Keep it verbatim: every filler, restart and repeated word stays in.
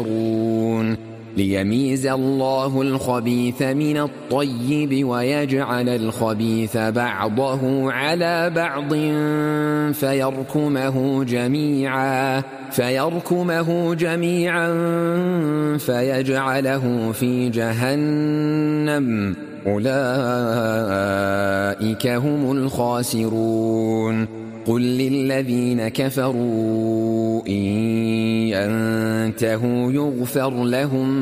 ليميز الله الخبيث من الطيب ويجعل الخبيث بعضه على بعض فيركمه جميعا فيركمه جميعا فيجعله في جهنم أولئك هم الخاسرون قل للذين كفروا إن ينتهوا يغفر لهم